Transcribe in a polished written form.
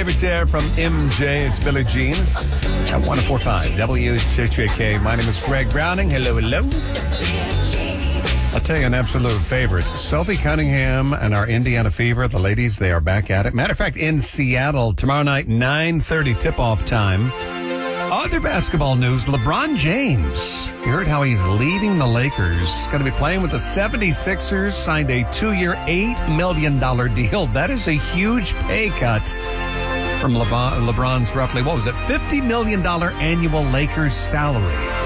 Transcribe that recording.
favorite there from MJ. It's Billie Jean at 104.5 WHJK. My name is Greg Browning. Hello, hello. I'll tell you an absolute favorite. Sophie Cunningham and our Indiana Fever, the ladies, they are back at it. Matter of fact, in Seattle, tomorrow night, 9:30 tip-off time. Other basketball news, LeBron James. You heard how he's leaving the Lakers. He's going to be playing with the 76ers, signed a 2-year, $8 million deal. That is a huge pay cut from LeBron's roughly, $50 million annual Lakers salary.